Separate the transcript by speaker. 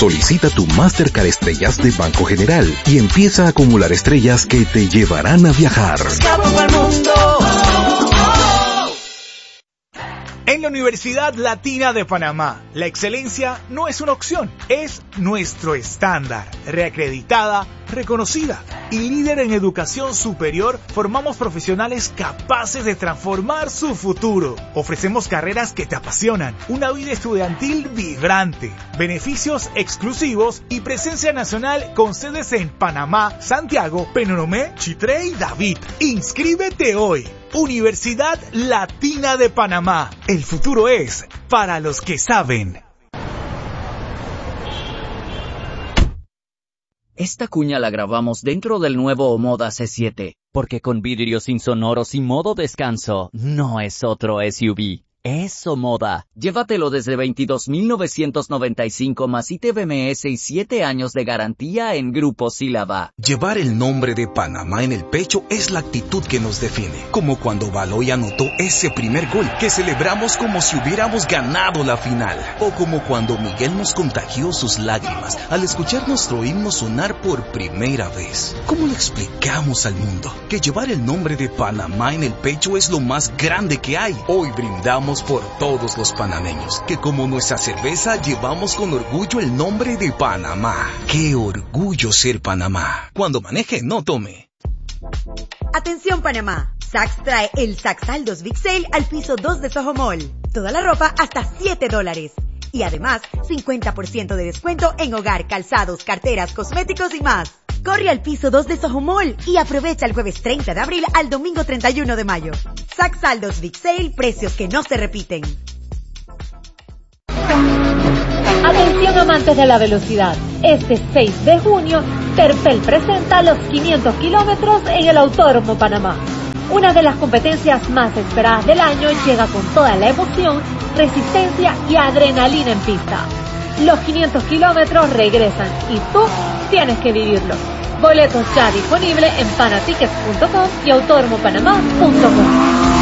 Speaker 1: Solicita tu Mastercard Estrellas de Banco General y empieza a acumular estrellas que te llevarán a viajar.
Speaker 2: En la Universidad Latina de Panamá, la excelencia no es una opción, es nuestro estándar. Reacreditada, reconocida y líder en educación superior, formamos profesionales capaces de transformar su futuro. Ofrecemos carreras que te apasionan, una vida estudiantil vibrante, beneficios exclusivos y presencia nacional con sedes en Panamá, Santiago, Penonomé, Chitré y David. Inscríbete hoy. Universidad Latina de Panamá. El futuro es para los que saben.
Speaker 3: Esta cuña la grabamos dentro del nuevo Omoda C7, porque con vidrios insonoros y modo descanso, no es otro SUV. Es Omoda. Llévatelo desde $22,995 más ITBMS y 7 años de garantía en Grupo Sílaba.
Speaker 4: Llevar el nombre de Panamá en el pecho es la actitud que nos define. Como cuando Baloy anotó ese primer gol, que celebramos como si hubiéramos ganado la final. O como cuando Miguel nos contagió sus lágrimas al escuchar nuestro himno sonar por primera vez. ¿Cómo le explicamos al mundo que llevar el nombre de Panamá en el pecho es lo más grande que hay? Hoy brindamos por todos los panameños, que como nuestra cerveza llevamos con orgullo el nombre de Panamá. ¡Qué orgullo ser Panamá! Cuando maneje, no tome.
Speaker 5: Atención Panamá, Saks trae el Saks Saldos Big Sale al piso 2 de Soho Mall. Toda la ropa hasta $7. Y además, 50% de descuento en hogar, calzados, carteras, cosméticos y más. Corre al piso 2 de Soho Mall y aprovecha el jueves 30 de abril al domingo 31 de mayo. Saks Saldos Big Sale, precios que no se repiten.
Speaker 6: Atención amantes de la velocidad. Este 6 de junio, Terpel presenta los 500 kilómetros en el Autódromo Panamá. Una de las competencias más esperadas del año llega con toda la emoción, resistencia y adrenalina en pista. Los 500 kilómetros regresan y tú tienes que vivirlos. Boletos ya disponibles en panatickets.com y autódromopanamá.com.